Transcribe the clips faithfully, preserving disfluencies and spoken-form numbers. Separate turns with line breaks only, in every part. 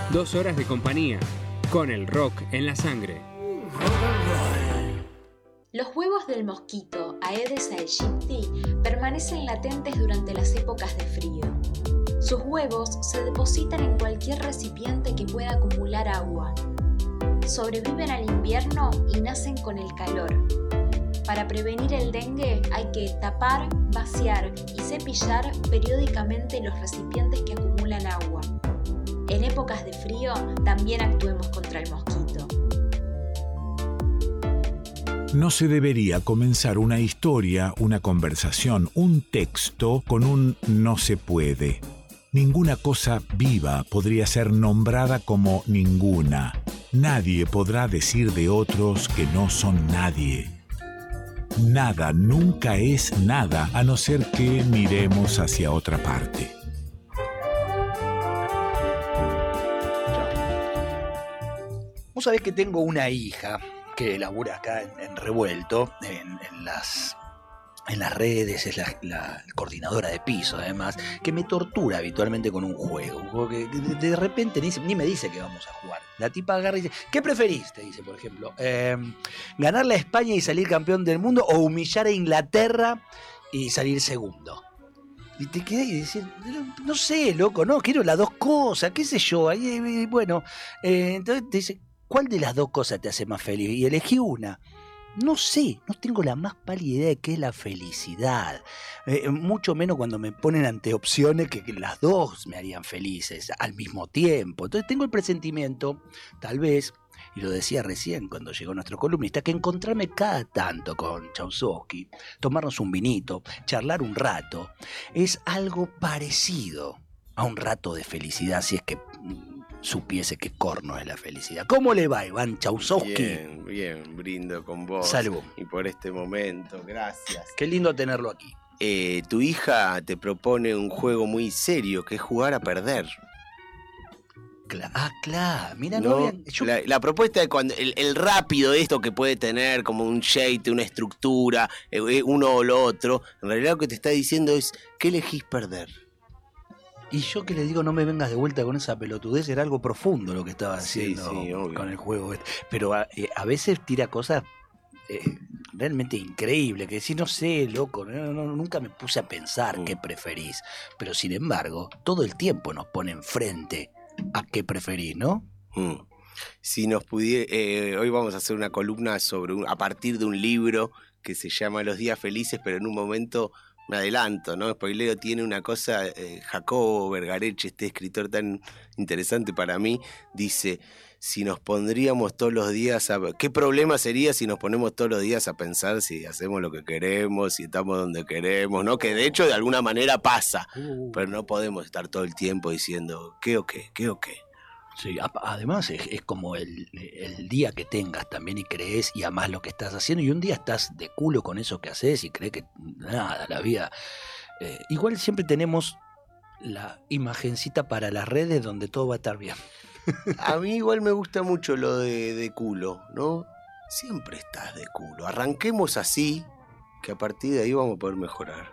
Dos horas de compañía, con el rock en la sangre.
Los huevos del mosquito Aedes aegypti permanecen latentes durante las épocas de frío. Sus huevos se depositan en cualquier recipiente que pueda acumular agua. Sobreviven al invierno y nacen con el calor. Para prevenir el dengue hay que tapar, vaciar y cepillar periódicamente los recipientes que acumulan agua. En épocas de frío también actuemos contra el mosquito.
No se debería comenzar una historia, una conversación, un texto con un no se puede. Ninguna cosa viva podría ser nombrada como ninguna. Nadie podrá decir de otros que no son nadie. Nada nunca es nada a no ser que miremos hacia otra parte.
Vos sabés que tengo una hija que labura acá en, en Revuelto, en, en, las, en las redes, es la, la coordinadora de piso además, que me tortura habitualmente con un juego, un juego que de, de repente ni, ni me dice que vamos a jugar. La tipa agarra y dice, ¿qué preferís? Te dice, por ejemplo, eh, ¿ganarle a España y salir campeón del mundo o humillar a Inglaterra y salir segundo? Y te quedé y decís, no sé, loco, no, quiero las dos cosas, qué sé yo. Ahí, bueno, eh, entonces te dice, ¿cuál de las dos cosas te hace más feliz? Y elegí una. No sé, no tengo la más pálida idea de qué es la felicidad. Eh, mucho menos cuando me ponen ante opciones que, que las dos me harían felices al mismo tiempo. Entonces tengo el presentimiento, tal vez, y lo decía recién cuando llegó nuestro columnista, que encontrarme cada tanto con Chaussowski, tomarnos un vinito, charlar un rato, es algo parecido a un rato de felicidad, si es que supiese qué corno es la felicidad. ¿Cómo le va, Iván Chaussowski?
Bien, bien, brindo con vos.
Salud.
Y por este momento, gracias.
Qué lindo tenerlo aquí.
Eh, tu hija te propone un juego muy serio, que es jugar a perder.
Cla- ah, claro, mira, no,
¿No?
había- yo...
la, la propuesta de cuando el, el rápido esto que puede tener como un shape, una estructura, eh, uno o lo otro, en realidad lo que te está diciendo es, ¿qué elegís perder?
Y yo que le digo, no me vengas de vuelta con esa pelotudez, era algo profundo lo que estaba
Sí,
haciendo
sí, obvio.
con el juego. Pero a, eh, a veces tira cosas eh, realmente increíbles, que decís, no sé, loco, no, no, nunca me puse a pensar
Mm.
qué preferís. Pero sin embargo, todo el tiempo nos pone enfrente a qué preferís, ¿no?
Mm. Si nos pudiera, eh, hoy vamos a hacer una columna sobre un, a partir de un libro que se llama Los días felices, pero en un momento me adelanto, ¿no? Spoilero, tiene una cosa, eh, Jacobo Vergareche, este escritor tan interesante para mí, dice, si nos pondríamos todos los días a... ¿Qué problema sería si nos ponemos todos los días a pensar si hacemos lo que queremos, si estamos donde queremos, ¿no? Que de hecho de alguna manera pasa,
Uh.
pero no podemos estar todo el tiempo diciendo, ¿qué o qué? ¿Qué o qué?
Sí, a- además es, es como el, el día que tengas también y crees y amás lo que estás haciendo, y un día estás de culo con eso que haces y crees que nada, la vida... eh, igual siempre tenemos la imagencita para las redes donde todo va a estar bien.
A mí igual me gusta mucho lo de, de culo, ¿no? Siempre estás de culo. Arranquemos así, que a partir de ahí vamos a poder mejorar.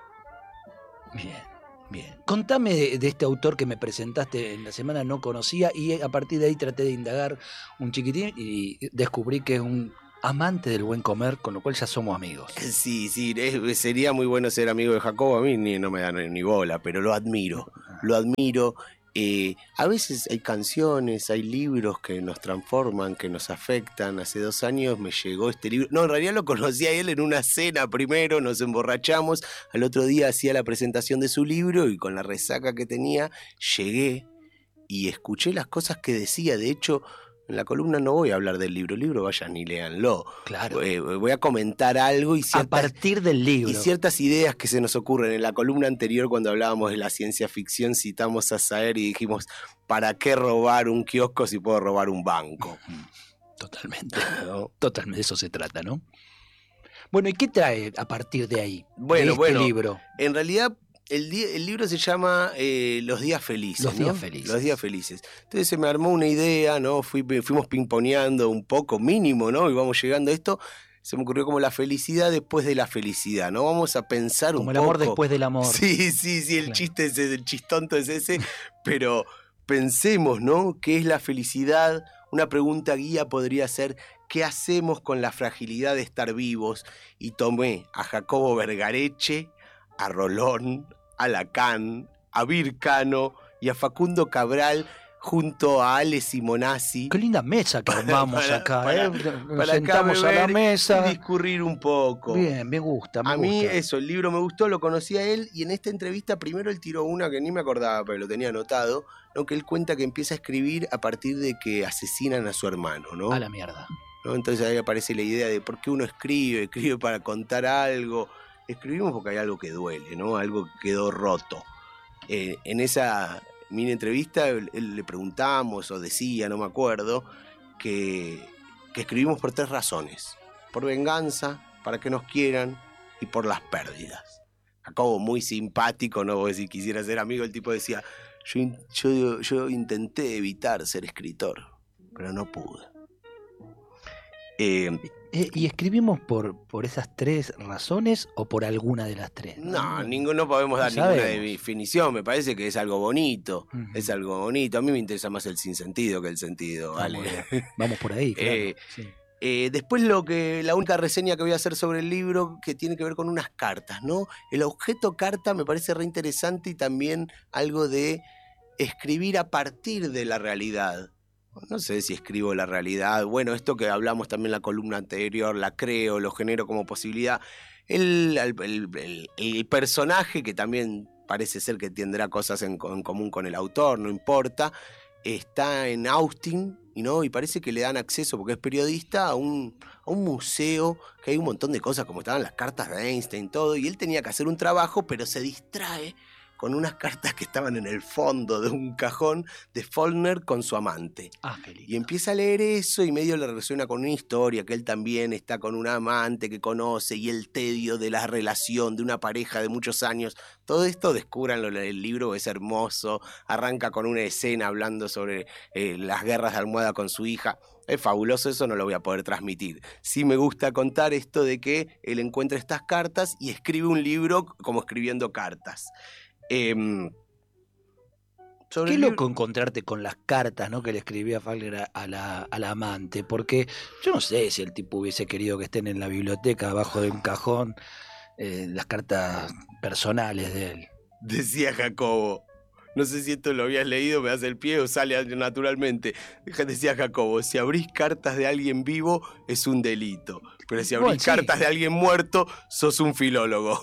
Bien, bien. Contame de, de este autor que me presentaste en la semana, no conocía, y a partir de ahí traté de indagar un chiquitín y descubrí que es un amante del buen comer, con lo cual ya somos amigos.
Sí, sí, es- sería muy bueno ser amigo de Jacobo. A mí ni, no me da ni bola, pero lo admiro. Lo admiro. Eh, a veces hay canciones, hay libros que nos transforman, que nos afectan. Hace dos años me llegó este libro. No, en realidad lo conocí a él en una cena primero, nos emborrachamos. Al otro día hacía la presentación de su libro y con la resaca que tenía, llegué y escuché las cosas que decía. De hecho, en la columna no voy a hablar del libro. El libro vayan y léanlo.
Claro.
Eh, voy a comentar algo y
A
ciertas,
partir del libro.
y ciertas ideas que se nos ocurren. En la columna anterior, cuando hablábamos de la ciencia ficción, citamos a Saer y dijimos, ¿para qué robar un kiosco si puedo robar un banco?
Totalmente.
¿No?
Totalmente, de eso se trata, ¿no? Bueno, ¿y qué trae a partir de ahí?
Bueno,
de este
bueno.
libro.
En realidad, el, di- el libro se llama eh, Los días felices.
Los
¿no?
días felices.
Los días felices. Entonces se me armó una idea, ¿no? Fui, fuimos pimponeando un poco, mínimo, ¿no? Y vamos llegando a esto. Se me ocurrió como la felicidad después de la felicidad, ¿no? Vamos a pensar
Como
un
el amor
poco.
después del amor.
Sí, sí, sí, el
Claro.
chiste es el chistonto es ese, pero, pensemos, ¿no? ¿Qué es la felicidad? Una pregunta guía podría ser, ¿qué hacemos con la fragilidad de estar vivos? Y tomé a Jacobo Vergareche, a Rolón, a Lacan, a Vircano y a Facundo Cabral junto a Ale Simonazzi.
Qué linda mesa que armamos
para,
acá,
para,
¿eh?
Para acá
sentamos a la mesa
y discurrir un poco.
Bien, me gusta, me
a mí
gusta.
eso, el libro me gustó, lo conocí a él y en esta entrevista primero él tiró una que ni me acordaba, pero lo tenía anotado, ¿no? Que él cuenta que empieza a escribir a partir de que asesinan a su hermano, ¿no?
A la mierda.
¿No? Entonces ahí aparece la idea de por qué uno escribe, escribe para contar algo. Escribimos porque hay algo que duele, ¿no? Algo que quedó roto. Eh, en esa mini entrevista él, él le preguntamos o decía, no me acuerdo, que, que escribimos por tres razones. Por venganza, para que nos quieran y por las pérdidas. Jacobo, muy simpático, ¿no? Si quisiera ser amigo, el tipo decía, yo, yo, yo intenté evitar ser escritor, pero no pude. Eh,
Eh, ¿Y escribimos por, por esas tres razones o por alguna de las tres?
No, ninguno, no podemos dar
No
ninguna
sabemos.
definición. Me parece que es algo bonito.
Uh-huh.
Es algo bonito. A mí me interesa más el sinsentido que el sentido.
Vamos,
¿Vale?
Vamos por ahí, claro.
Eh,
sí.
eh, después lo que la única reseña que voy a hacer sobre el libro que tiene que ver con unas cartas, ¿no? El objeto carta me parece re interesante y también algo de escribir a partir de la realidad. No sé si escribo la realidad. Bueno, esto que hablamos también en la columna anterior, la creo, lo genero como posibilidad. El, el, el, el personaje, que también parece ser que tendrá cosas en, en común con el autor, no importa, está en Austin, ¿no? Y parece que le dan acceso, porque es periodista, a un, a un museo, que hay un montón de cosas, como estaban las cartas de Einstein, todo, y él tenía que hacer un trabajo, pero se distrae con unas cartas que estaban en el fondo de un cajón de Faulkner con su amante.
Ah, qué lindo.
Y empieza a leer eso y medio le relaciona con una historia, que él también está con una amante que conoce y el tedio de la relación de una pareja de muchos años. Todo esto, descúbranlo en el libro, es hermoso. Arranca con una escena hablando sobre eh, las guerras de almohada con su hija. Es fabuloso, eso no lo voy a poder transmitir. Sí me gusta contar esto de que él encuentra estas cartas y escribe un libro como escribiendo cartas. Eh,
Qué
el
loco
libro...
encontrarte con las cartas, ¿no? Que le escribía Faulkner a, a, la, a la amante, porque yo no sé si el tipo hubiese querido que estén en la biblioteca abajo de un cajón eh, las cartas personales de él.
Decía Jacobo, no sé si esto lo habías leído, me hace el pie o sale naturalmente. Decía Jacobo, si abrís cartas de alguien vivo es un delito, pero si abrís
Bueno, sí.
cartas de alguien muerto sos un filólogo.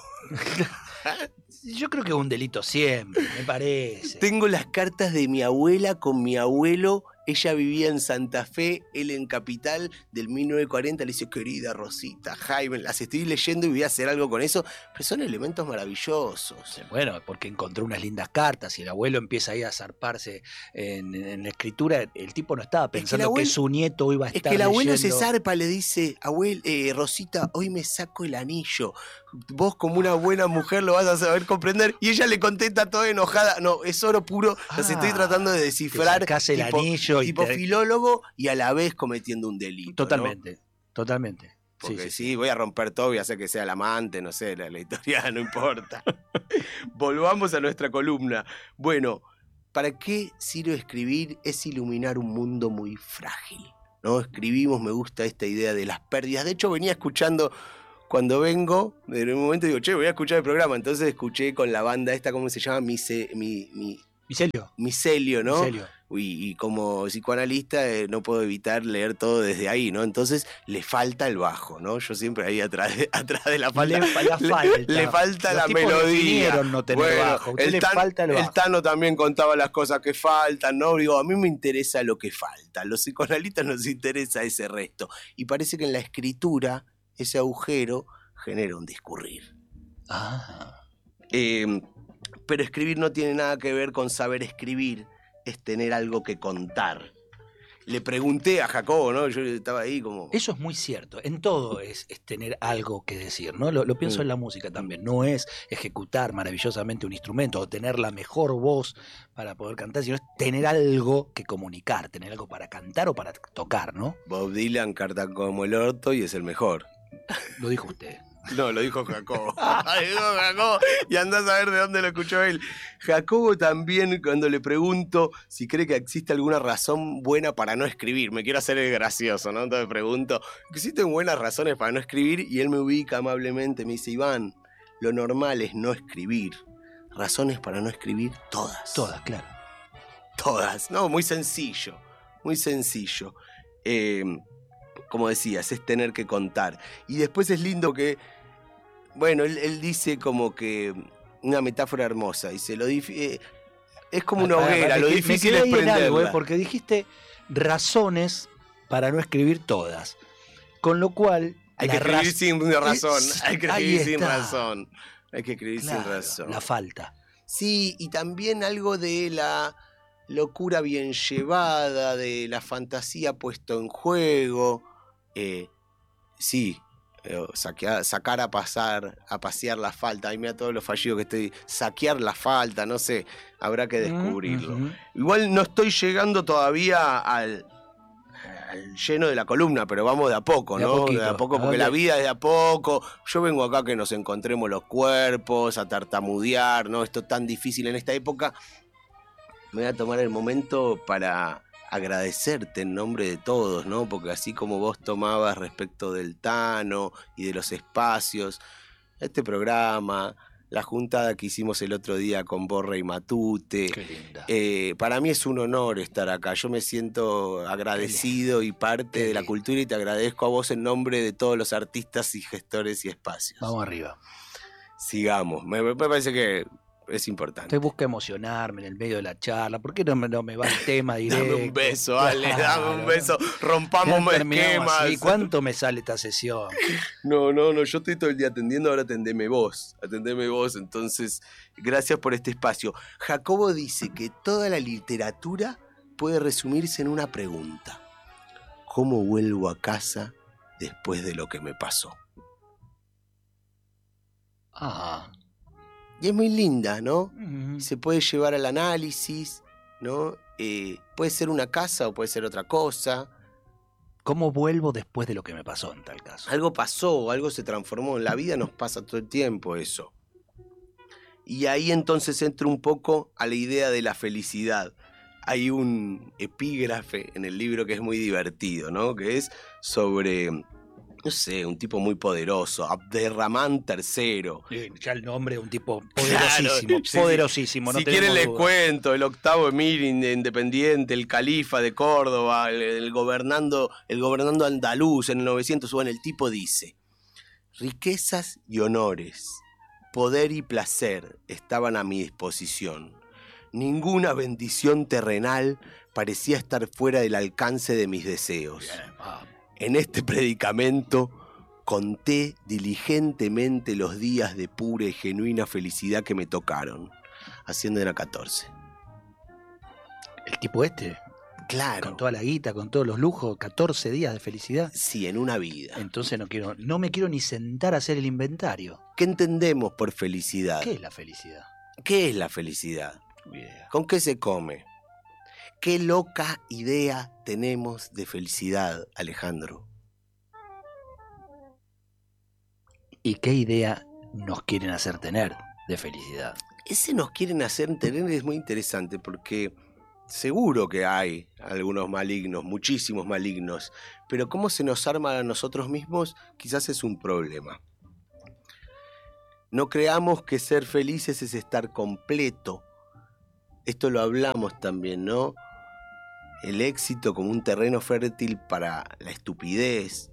Yo creo que es un delito siempre, me parece.
Tengo las cartas de mi abuela con mi abuelo. Ella vivía en Santa Fe, él en Capital, del mil novecientos cuarenta. Le dice, querida Rosita, Jaime, las estoy leyendo y voy a hacer algo con eso. Pero son elementos maravillosos.
Bueno, porque encontró unas lindas cartas y el abuelo empieza ahí a zarparse en, en la escritura. El tipo no estaba pensando que,
abuelo,
que su nieto iba a estar
Es que el abuelo
leyendo...
se zarpa, le dice, abuel, eh, Rosita, hoy me saco el anillo. Vos como una buena mujer lo vas a saber comprender. Y ella le contesta toda enojada, no, es oro puro, ah, los estoy tratando de descifrar.
Te sacás el
tipo,
anillo y
tipo
te...
filólogo y a la vez cometiendo un delito.
Totalmente,
¿no?
totalmente.
Porque sí,
sí,
sí, voy a romper todo, voy a hacer que sea el amante, no sé, la, la historia no importa. Volvamos a nuestra columna. Bueno, ¿para qué sirve escribir? Es iluminar un mundo muy frágil, ¿no? Escribimos, me gusta esta idea de las pérdidas. De hecho, venía escuchando... Cuando vengo, en un momento digo, che, voy a escuchar el programa. Entonces escuché con la banda esta, ¿cómo se llama? Mise, mi, mi,
Micelio.
Micelio, ¿no?
Micelio.
Y, y como psicoanalista eh, no puedo evitar leer todo desde ahí, ¿no? Entonces le falta el bajo, ¿no? Yo siempre ahí atrás de, atrás de la falta.
Le, la falta.
Le, le falta
Los
la
tipos
melodía.
No tener
bueno,
bajo. Usted
el,
le
tan,
falta el, bajo.
el Tano también contaba las cosas que faltan, ¿no? Digo, a mí me interesa lo que falta. Los psicoanalistas nos interesa ese resto. Y parece que en la escritura, ese agujero genera un discurrir.
Ah.
Eh, pero escribir no tiene nada que ver con saber escribir, es tener algo que contar. Le pregunté a Jacobo, ¿no? Yo estaba ahí como...
Eso es muy cierto. En todo es, es tener algo que decir, ¿no? Lo, lo pienso mm. en la música también. No es ejecutar maravillosamente un instrumento o tener la mejor voz para poder cantar, sino es tener algo que comunicar, tener algo para cantar o para tocar, ¿no?
Bob Dylan canta como el orto y es el mejor.
Lo dijo usted.
No, lo dijo Jacobo. Lo dijo Jacobo y andás a ver de dónde lo escuchó él. Jacobo también, cuando le pregunto si cree que existe alguna razón buena para no escribir, me quiero hacer el gracioso, ¿no? Entonces pregunto, ¿existen buenas razones para no escribir? Y él me ubica amablemente, me dice, Iván, lo normal es no escribir. Razones para no escribir, todas.
Todas, claro.
Todas, no, muy sencillo, muy sencillo. Eh, como decías, es tener que contar. Y después es lindo que, bueno, él, él dice como que una metáfora hermosa, dice, lo dif- eh, es como una
Pará,
hoguera,
pará,
lo
me
difícil
quedé
es
ahí en
prenderla.
algo, eh, porque dijiste razones para no escribir todas. Con lo cual...
Hay
la
que escribir
raz-
sin razón,
Es-
hay que
ahí
escribir sin
está.
razón. Hay que escribir
Claro,
sin razón.
la falta.
Sí, y también algo de la locura bien llevada, de la fantasía puesto en juego. Eh, sí, eh, saquear- sacar a pasar, a pasear la falta. Ay, mira todo lo fallido que estoy. Saquear la falta, no sé, habrá que descubrirlo.
Mm, ujú.
Igual no estoy llegando todavía al, al lleno de la columna, pero vamos de a poco,
De a
¿no?
poquito.
De a poco,
¿A
porque
dónde?
la vida es de a poco. Yo vengo acá a que nos encontremos los cuerpos, a tartamudear, ¿no? Esto tan difícil en esta época. Me voy a tomar el momento para agradecerte en nombre de todos, ¿no? Porque así como vos tomabas respecto del Tano y de los espacios, este programa, la juntada que hicimos el otro día con Borra y Matute,
Qué linda.
eh, para mí es un honor estar acá. Yo me siento agradecido y parte
Qué
de la
lindo.
cultura y te agradezco a vos en nombre de todos los artistas y gestores y espacios.
Vamos arriba.
Sigamos, me, me parece que es importante.
Usted busca emocionarme en el medio de la charla. ¿Por qué no me, no me va el tema directo?
Dame un beso, Ale, dame un
Claro.
beso, rompamos
Ya terminamos
esquemas.
así. ¿Cuánto me sale esta sesión?
No, no, no, yo estoy todo el día atendiendo, ahora atendeme vos, atendeme vos, entonces, gracias por este espacio. Jacobo dice que toda la literatura puede resumirse en una pregunta. ¿Cómo vuelvo a casa después de lo que me pasó?
Ah.
Y es muy linda, ¿no?
Mm.
Se puede llevar al análisis, ¿no? Eh, puede ser una casa o puede ser otra cosa.
¿Cómo vuelvo después de lo que me pasó en tal caso?
Algo pasó, algo se transformó. En la vida nos pasa todo el tiempo eso. Y ahí entonces entro un poco a la idea de la felicidad. Hay un epígrafe en el libro que es muy divertido, ¿no? Que es sobre, no sé, un tipo muy poderoso, Abderramán tercero.
Sí, ya el nombre de un tipo poderosísimo,
Claro, sí, sí.
poderosísimo. No
Si quieren
tenemos
les
duda.
cuento, el octavo emir independiente, el califa de Córdoba, el, el gobernando, el gobernando andaluz en el novecientos, bueno, el tipo dice, riquezas y honores, poder y placer estaban a mi disposición. Ninguna bendición terrenal parecía estar fuera del alcance de mis deseos.
Bien, vamos.
En este predicamento conté diligentemente los días de pura y genuina felicidad que me tocaron. Haciendo era catorce.
El tipo este,
Claro.
con toda la guita, con todos los lujos, catorce días de felicidad.
Sí, en una vida.
Entonces no quiero, no me quiero ni sentar a hacer el inventario.
¿Qué entendemos por felicidad?
¿Qué es la felicidad?
¿Qué es la felicidad?
Yeah.
¿Con qué se come? ¿Qué loca idea tenemos de felicidad, Alejandro?
¿Y qué idea nos quieren hacer tener de felicidad?
Ese nos quieren hacer tener es muy interesante porque seguro que hay algunos malignos, muchísimos malignos, pero cómo se nos arma a nosotros mismos quizás es un problema. No creamos que ser felices es estar completo. Esto lo hablamos también, ¿no? El éxito como un terreno fértil para la estupidez.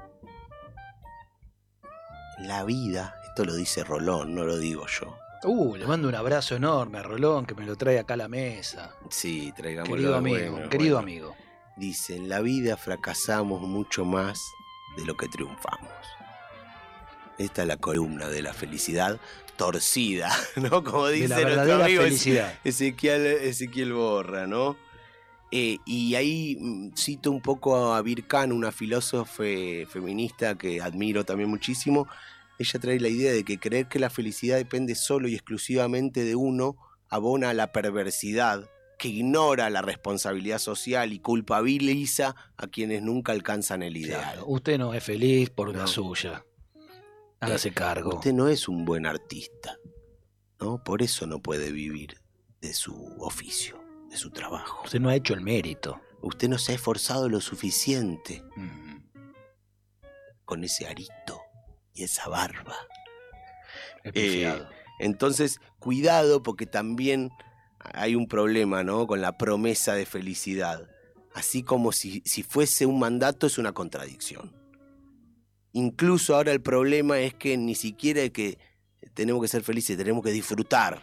La vida, esto lo dice Rolón, no lo digo yo.
Uh, le mando un abrazo enorme a Rolón que me lo trae acá a la mesa.
Sí, traigámoslo.
Querido amigo,
bueno,
querido
bueno.
amigo.
Dice, en la vida fracasamos mucho más de lo que triunfamos. Esta es la columna de la felicidad torcida, ¿no? Como
De
dice
la
nuestro
verdadera
amigo
felicidad.
Ezequiel, Ezequiel Borra, ¿no? Eh, y ahí mm, cito un poco a Birkan, una filósofa feminista que admiro también muchísimo. Ella trae la idea de que creer que la felicidad depende solo y exclusivamente de uno abona a la perversidad, que ignora la responsabilidad social y culpabiliza a quienes nunca alcanzan el ideal.
Claro, usted no es feliz por la
No.
suya. Hágase cargo.
Usted no es un buen artista, ¿no? Por eso no puede vivir de su oficio, de su trabajo.
Usted no ha hecho el mérito.
Usted no se ha esforzado lo suficiente
Mm.
con ese arito y esa barba.
Es pifiado.
Eh, entonces, cuidado, porque también hay un problema, ¿no? Con la promesa de felicidad. Así como si, si fuese un mandato, es una contradicción. Incluso ahora el problema es que ni siquiera es que tenemos que ser felices, tenemos que disfrutar.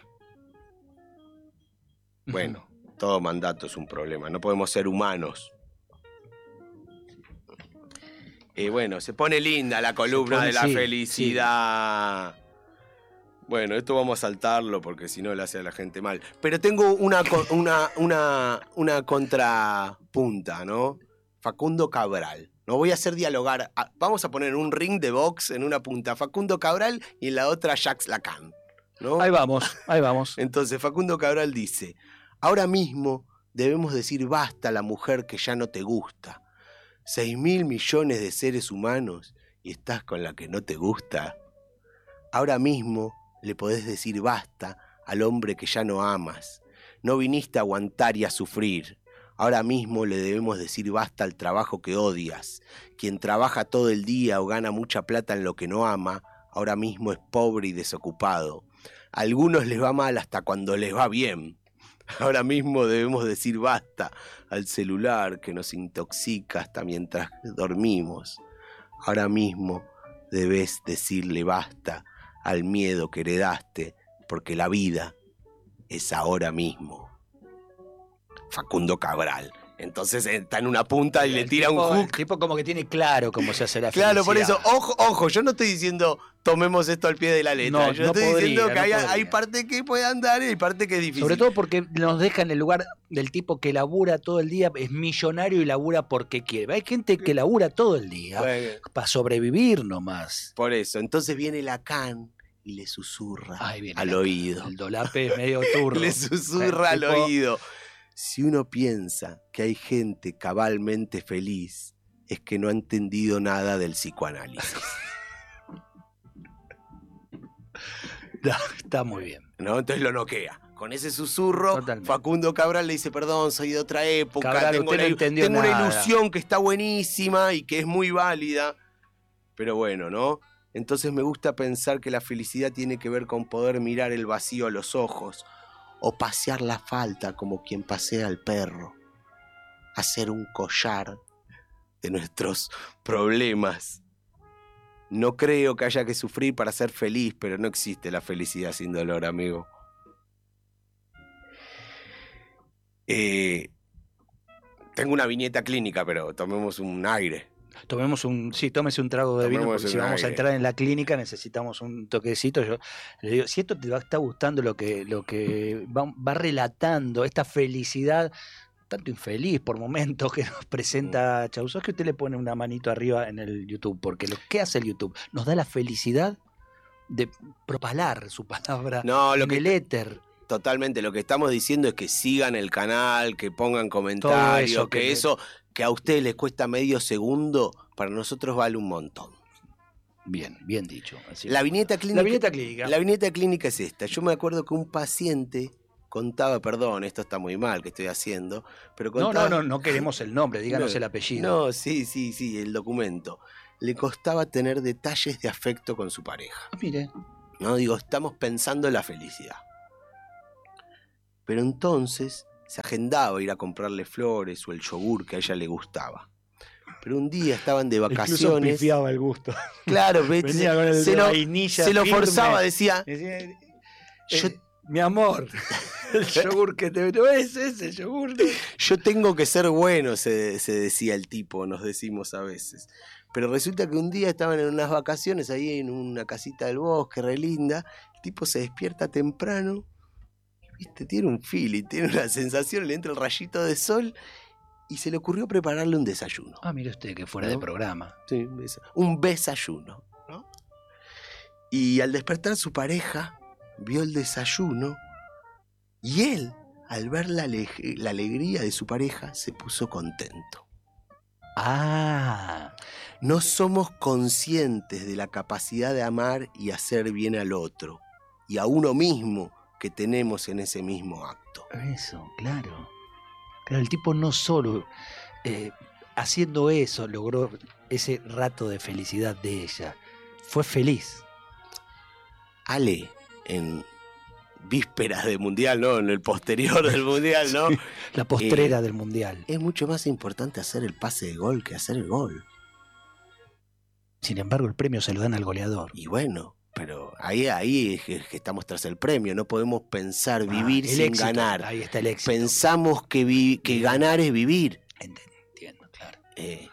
Bueno, todo mandato es un problema, no podemos ser humanos. Eh, bueno, se pone linda la columna
pone,
de la
sí,
felicidad. Bueno, esto vamos a saltarlo porque si no le hace a la gente mal. Pero tengo una, co- una, una, una contrapunta, ¿no? Facundo Cabral. No voy a hacer dialogar. a- Vamos a poner un ring de box en una punta Facundo Cabral y en la otra Jacques Lacan, ¿no?
Ahí vamos, ahí vamos.
Entonces Facundo Cabral dice: ahora mismo debemos decir basta a la mujer que ya no te gusta. Seis mil millones de seres humanos y estás con la que no te gusta. Ahora mismo le podés decir basta al hombre que ya no amas. No viniste a aguantar y a sufrir. Ahora mismo le debemos decir basta al trabajo que odias. Quien trabaja todo el día o gana mucha plata en lo que no ama, ahora mismo es pobre y desocupado. A algunos les va mal hasta cuando les va bien. Ahora mismo debemos decir basta al celular que nos intoxica hasta mientras dormimos. Ahora mismo debes decirle basta al miedo que heredaste, porque la vida es ahora mismo. Facundo Cabral. Entonces está en una punta y le tira un
tipo,
hook.
El tipo como que tiene claro cómo se hace la
Claro, por eso,
felicidad.
ojo, ojo, yo no estoy diciendo tomemos esto al pie de la letra.
No,
yo
no
estoy
podría,
diciendo que
no
hay,
podría.
hay parte que puede andar y hay parte que es difícil.
Sobre todo porque nos deja en el lugar del tipo que labura todo el día, es millonario y labura porque quiere. Hay gente que labura todo el día
Bueno,
para sobrevivir nomás.
por eso, entonces viene Lacan y le susurra
Ahí viene
al
la-
oído.
El dolape es medio turro.
Le susurra al
El tipo-
oído. Si uno piensa que hay gente cabalmente feliz, es que no ha entendido nada del psicoanálisis.
No, está muy bien.
¿No? Entonces lo noquea. Con ese susurro,
Totalmente.
Facundo Cabral le dice: perdón, soy de otra época,
Cabral,
tengo,
usted no
una,
entendió
tengo una
nada".
ilusión que está buenísima y que es muy válida. Pero bueno, ¿no? Entonces me gusta pensar que la felicidad tiene que ver con poder mirar el vacío a los ojos, o pasear la falta como quien pasea al perro, hacer un collar de nuestros problemas. No creo que haya que sufrir para ser feliz, pero no existe la felicidad sin dolor, amigo. Eh, tengo una viñeta clínica, pero tomemos un aire.
Tomemos un, sí, tómese un trago de vino,
Tomemos
porque si
un
vamos a
aire.
entrar en la clínica necesitamos un toquecito. Yo le digo, si esto te va a estar gustando lo que, lo que va, va relatando, esta felicidad, tanto infeliz por momentos que nos presenta Chausos, que usted le pone una manito arriba en el YouTube, porque lo que hace el YouTube nos da la felicidad de propalar su palabra
No, lo
en
que
el éter.
totalmente lo que estamos diciendo es que sigan el canal, que pongan comentarios,
eso
que,
que-
eso que a ustedes les cuesta medio segundo, para nosotros vale un montón.
Bien, bien dicho. Así
La
que-
viñeta clínica,
la viñeta clínica.
la viñeta clínica es esta. Yo me acuerdo que un paciente contaba, perdón, esto está muy mal que estoy haciendo, pero
No,
contaba...
no, no, no queremos el nombre, díganos
No,
el apellido.
No, sí, sí, sí, el documento. Le costaba tener detalles de afecto con su pareja.
Ah, mire,
No, digo, estamos pensando en la felicidad. Pero entonces se agendaba ir a comprarle flores o el yogur que a ella le gustaba. Pero un día estaban de
incluso
vacaciones.
pifiaba el gusto.
Claro, ¿ves?
Venía con el
se
de
lo,
vainilla
se lo
firme.
forzaba, decía,
Decía, eh,
Yo-
mi amor, el yogur que te no es ese yogur. ¿no?
yo tengo que ser bueno, se, se decía el tipo, nos decimos a veces. Pero resulta que un día estaban en unas vacaciones ahí en una casita del bosque, re linda. El tipo se despierta temprano, y, viste, tiene un feeling, tiene una sensación, le entra el rayito de sol y se le ocurrió prepararle un desayuno.
Ah, mire usted que fuera
¿No?
de programa.
Sí, un besa- un desayuno, ¿no? Y al despertar su pareja, vio el desayuno y él, al ver la, ale- la alegría de su pareja, se puso contento.
Ah,
No somos conscientes de la capacidad de amar y hacer bien al otro y a uno mismo que tenemos en ese mismo acto.
Eso, claro. Claro, el tipo no solo eh, haciendo eso logró ese rato de felicidad de ella. Fue feliz.
Ale, en vísperas del Mundial, ¿no? En el posterior del Mundial, ¿no?
Sí, la postrera
eh,
del Mundial.
Es mucho más importante hacer el pase de gol que hacer el gol.
Sin embargo, el premio se lo dan al goleador.
Y bueno, pero ahí, ahí es que, es que estamos tras el premio. No podemos pensar vivir
Ah, el
sin
éxito,
ganar.
Ahí está el éxito.
Pensamos que, vi, que ganar es vivir.
Entiendo, claro.
Eh,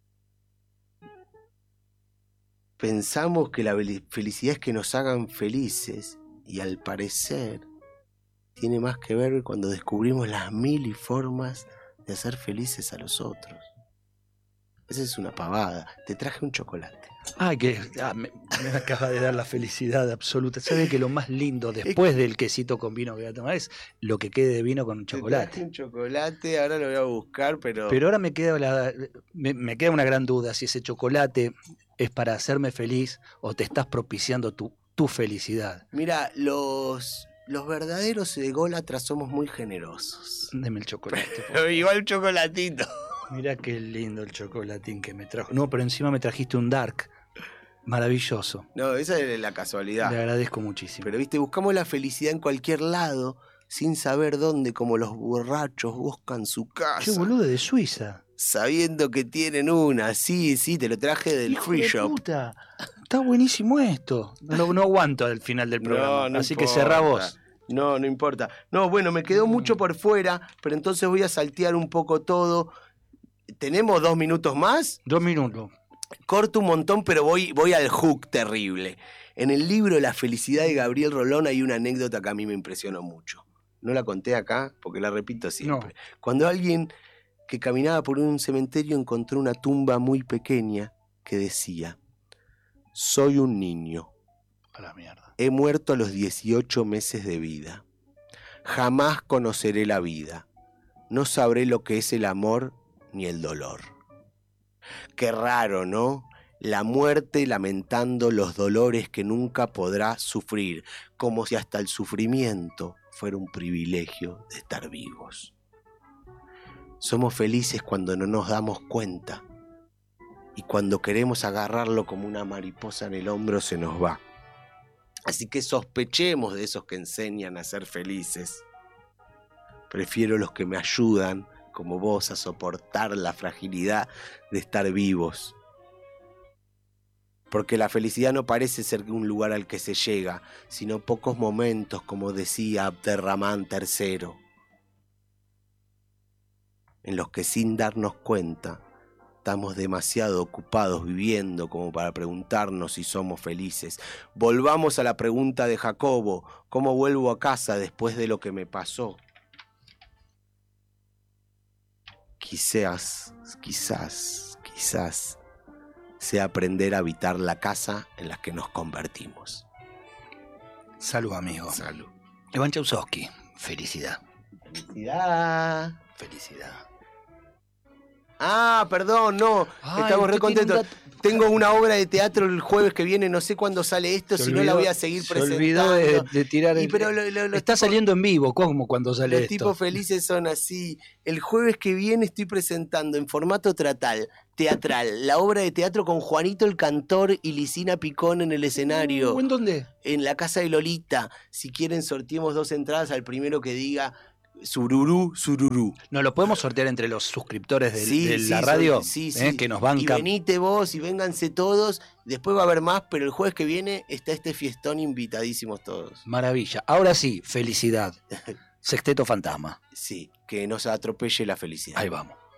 pensamos que la felicidad es que nos hagan felices. Y al parecer tiene más que ver cuando descubrimos las mil y formas de hacer felices a los otros. Esa es una pavada. Te traje un chocolate.
Ay, que ah, me, me acaba de dar la felicidad absoluta. ¿Sabe que lo más lindo después del quesito con vino que voy a tomar es lo que quede de vino con un
Te traje
chocolate?
un chocolate, ahora lo voy a buscar, pero...
Pero ahora me queda, la, me, me queda una gran duda, si ese chocolate es para hacerme feliz o te estás propiciando tu, tu felicidad.
Mira, los, los verdaderos ególatras somos muy generosos.
Deme el chocolate.
Pero igual un chocolatito.
Mira qué lindo el chocolatín que me trajo. No, pero encima me trajiste un dark. Maravilloso.
No, esa es la casualidad.
Le agradezco muchísimo.
Pero, viste, buscamos la felicidad en cualquier lado, sin saber dónde, como los borrachos buscan su casa.
Che, boludo, de Suiza.
Sabiendo que tienen una. Sí, sí, te lo traje del
Hijo
free
de
shop.
puta. Está buenísimo esto. No, no aguanto al final del programa.
No, no
así
importa.
que cerrá vos.
No, no importa. No, bueno, me quedó mucho por fuera, pero entonces voy a saltear un poco todo. ¿Tenemos dos minutos más?
Dos minutos.
Corto un montón, pero voy, voy al hook terrible. En el libro La felicidad de Gabriel Rolón hay una anécdota que a mí me impresionó mucho. No la conté acá porque la repito siempre.
No.
Cuando alguien que caminaba por un cementerio encontró una tumba muy pequeña que decía: soy un niño.
A la mierda.
He muerto a los dieciocho meses de vida. Jamás conoceré la vida. No sabré lo que es el amor ni el dolor. Qué raro, ¿no? La muerte lamentando los dolores que nunca podrá sufrir, como si hasta el sufrimiento fuera un privilegio de estar vivos. Somos felices cuando no nos damos cuenta y cuando queremos agarrarlo como una mariposa en el hombro se nos va. Así que sospechemos de esos que enseñan a ser felices. Prefiero los que me ayudan, como vos, a soportar la fragilidad de estar vivos. Porque la felicidad no parece ser un lugar al que se llega, sino pocos momentos, como decía Abderramán tercero, en los que sin darnos cuenta estamos demasiado ocupados viviendo como para preguntarnos si somos felices. Volvamos a la pregunta de Jacobo: ¿cómo vuelvo a casa después de lo que me pasó? Quizás, quizás, quizás sea aprender a habitar la casa en la que nos convertimos.
Salud, amigo.
Salud.
Iván Chausowski, felicidad.
Felicidad.
Felicidad.
Ah, perdón, no.
Ay,
Estamos
usted
re contentos.
tiene un dato-
Tengo una obra de teatro el jueves que viene, no sé cuándo sale esto,
Se
si no la
olvidó-
voy a seguir
se
presentando.
olvidó de, de tirar el...
Y pero lo- lo- los
Está
tipos-
saliendo en vivo, ¿cómo cuando sale
Los
esto?
tipos felices son así. El jueves que viene estoy presentando en formato teatral, teatral, la obra de teatro con Juanito el Cantor y Lisina Picón en el escenario,
Uh, ¿En dónde?
en la casa de Lolita. Si quieren sorteemos dos entradas al primero que diga sururú, sururú.
¿Nos lo podemos sortear entre los suscriptores de,
Sí,
de
sí,
la
son-
radio?
sí,
¿Eh?
sí.
Que nos
Y
bancan.
venite vos y vénganse todos. Después va a haber más, pero el jueves que viene está este fiestón, invitadísimos todos.
Maravilla. Ahora sí, felicidad. Sexteto Fantasma.
Sí, que nos atropelle la felicidad.
Ahí vamos.